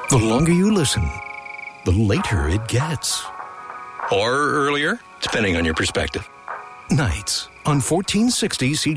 The longer you listen, the later it gets. Or earlier, depending on your perspective. Nights on 1460 CJ.